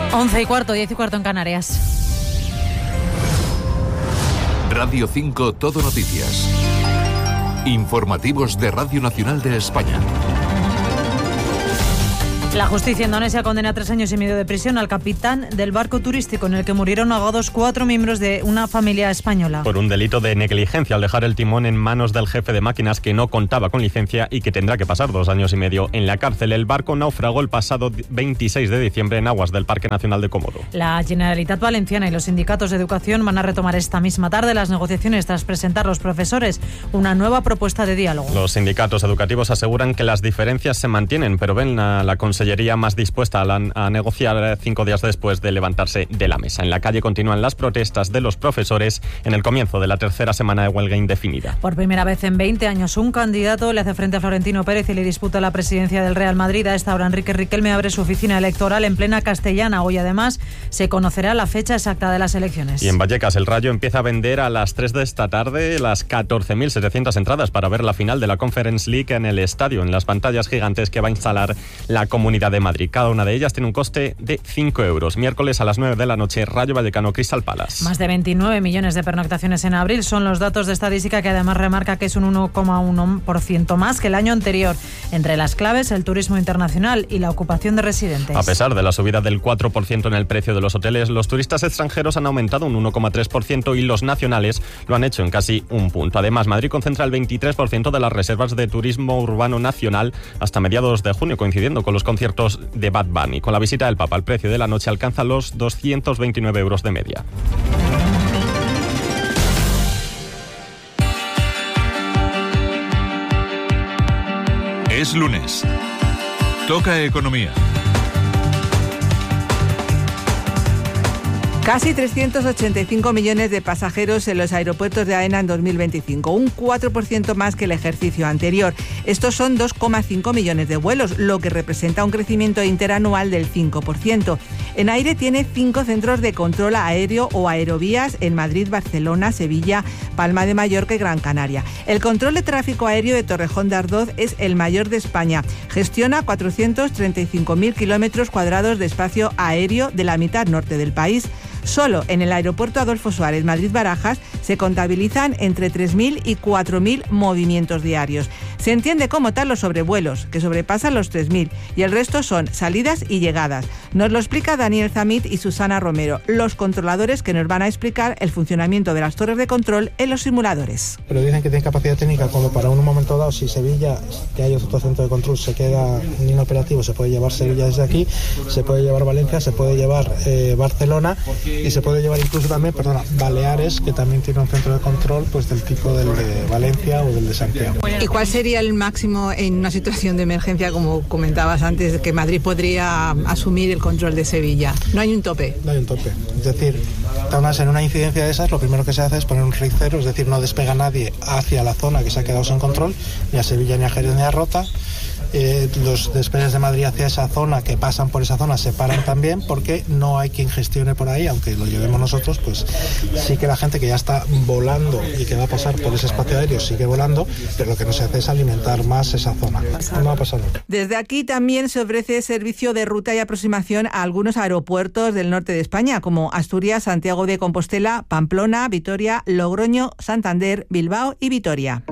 11:15, 10:15 en Canarias. Radio 5 Todo Noticias. Informativos de Radio Nacional de España. La justicia indonesia condena a 3 años y medio de prisión al capitán del barco turístico en el que murieron ahogados 4 miembros de una familia española. Por un delito de negligencia al dejar el timón en manos del jefe de máquinas que no contaba con licencia y que tendrá que pasar 2 años y medio en la cárcel. El barco naufragó el pasado 26 de diciembre en aguas del Parque Nacional de Komodo. La Generalitat Valenciana y los sindicatos de educación van a retomar esta misma tarde las negociaciones tras presentar los profesores una nueva propuesta de diálogo. Los sindicatos educativos aseguran que las diferencias se mantienen, pero ven a la Consellería más dispuesta a negociar 5 días después de levantarse de la mesa. En la calle continúan las protestas de los profesores en el comienzo de la tercera semana de huelga indefinida. Por primera vez en 20 años, un candidato le hace frente a Florentino Pérez y le disputa la presidencia del Real Madrid. A esta hora, Enrique Riquelme abre su oficina electoral en plena Castellana. Hoy, además, se conocerá la fecha exacta de las elecciones. Y en Vallecas, el Rayo empieza a vender a las 3 de esta tarde las 14.700 entradas para ver la final de la Conference League en el estadio, en las pantallas gigantes que va a instalar la Comunidad de Madrid. Cada una de ellas tiene un coste de 5 euros. Miércoles a las 9 de la noche, Rayo Vallecano Crystal Palace. Más de 29 millones de pernoctaciones en abril son los datos de estadística, que además remarca que es un 1,1% más que el año anterior. Entre las claves, el turismo internacional y la ocupación de residentes. A pesar de la subida del 4% en el precio de los hoteles, los turistas extranjeros han aumentado un 1,3% y los nacionales lo han hecho en casi un punto. Además, Madrid concentra el 23% de las reservas de turismo urbano nacional hasta mediados de junio, coincidiendo con los conciertos de Bad Bunny. Con la visita del Papa, el precio de la noche alcanza los 229 euros de media. Es lunes. Toca economía. Casi 385 millones de pasajeros en los aeropuertos de AENA en 2025, un 4% más que el ejercicio anterior. Estos son 2,5 millones de vuelos, lo que representa un crecimiento interanual del 5%. En aire tiene 5 centros de control aéreo o aerovías en Madrid, Barcelona, Sevilla, Palma de Mallorca y Gran Canaria. El control de tráfico aéreo de Torrejón de Ardoz es el mayor de España. Gestiona 435.000 kilómetros cuadrados de espacio aéreo de la mitad norte del país. Solo en el aeropuerto Adolfo Suárez, Madrid-Barajas, se contabilizan entre 3.000 y 4.000 movimientos diarios. Se entiende como tal los sobrevuelos, que sobrepasan los 3.000, y el resto son salidas y llegadas. Nos lo explica Daniel Zamit y Susana Romero, los controladores que nos van a explicar el funcionamiento de las torres de control en los simuladores. Pero dicen que tienen capacidad técnica como para un momento dado, si Sevilla, que hay otro centro de control, se queda inoperativo, se puede llevar Sevilla desde aquí, se puede llevar Valencia, se puede llevar Barcelona, y se puede llevar incluso también, Baleares, que también tiene un centro de control pues del tipo del de Valencia o del de Santiago. ¿Y cuál sería el máximo en una situación de emergencia, como comentabas antes, de que Madrid podría asumir el control de Sevilla? No hay un tope. No hay un tope. Es decir, en una incidencia de esas, lo primero que se hace es poner un RIC 0, es decir, no despega nadie hacia la zona que se ha quedado sin control, ni a Sevilla, ni a Jerez, ni a Rota. Los despegues de Madrid hacia esa zona, que pasan por esa zona, se paran también porque no hay quien gestione por ahí, aunque lo llevemos nosotros, pues sí que la gente que ya está volando y que va a pasar por ese espacio aéreo sigue volando, pero lo que no se hace es alimentar más esa zona. No va a pasar nada. Desde aquí también se ofrece servicio de ruta y aproximación a algunos aeropuertos del norte de España, como Asturias, Santiago de Compostela, Pamplona, Vitoria, Logroño, Santander, Bilbao y Vitoria.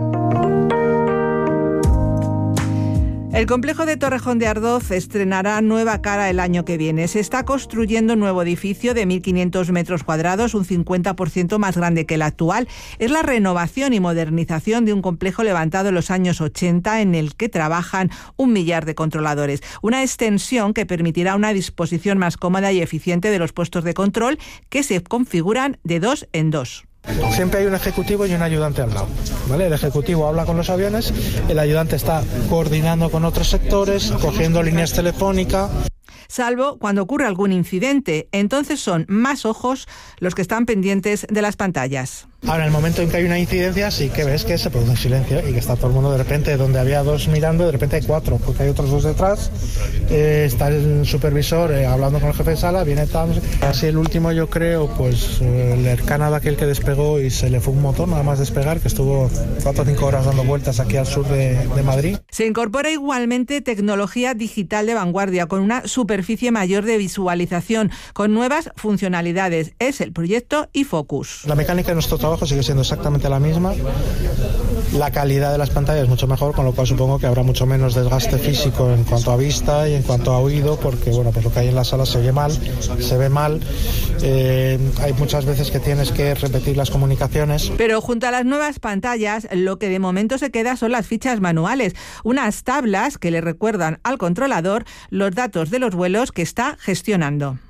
El complejo de Torrejón de Ardoz estrenará nueva cara el año que viene. Se está construyendo un nuevo edificio de 1.500 metros cuadrados, un 50% más grande que el actual. Es la renovación y modernización de un complejo levantado en los años 80 en el que trabajan 1 millar de controladores. Una extensión que permitirá una disposición más cómoda y eficiente de los puestos de control, que se configuran de 2 en 2. Siempre hay un ejecutivo y un ayudante al lado, ¿vale? El ejecutivo habla con los aviones, el ayudante está coordinando con otros sectores, cogiendo líneas telefónicas. Salvo cuando ocurre algún incidente, entonces son más ojos los que están pendientes de las pantallas. Ahora, en el momento en que hay una incidencia, sí que ves que se produce un silencio y que está todo el mundo de repente, donde había 2 mirando, de repente hay 4, porque hay otros 2 detrás. Está el supervisor hablando con el jefe de sala, viene tal. Así el último, yo creo, pues el Air Canada, aquel que despegó y se le fue un motor nada más despegar, que estuvo 4 o 5 horas dando vueltas aquí al sur de Madrid. Se incorpora igualmente tecnología digital de vanguardia, con una superficie mayor de visualización, con nuevas funcionalidades. Es el proyecto iFocus. La mecánica de nuestro trabajo sigue siendo exactamente la misma. La calidad de las pantallas es mucho mejor, con lo cual supongo que habrá mucho menos desgaste físico en cuanto a vista y en cuanto a oído, porque bueno, pues lo que hay en la sala se oye mal, se ve mal. Hay muchas veces que tienes que repetir las comunicaciones. Pero junto a las nuevas pantallas, lo que de momento se queda son las fichas manuales, unas tablas que le recuerdan al controlador los datos de los vuelos que está gestionando.